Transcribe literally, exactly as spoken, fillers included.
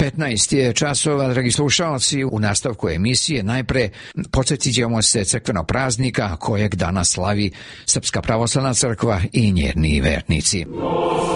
petnaest je časova, dragi slušalci. U nastavku emisije najpre podsjetit ćemo se crkvenog praznika kojeg danas slavi Srpska pravoslavna crkva i njeni vernici.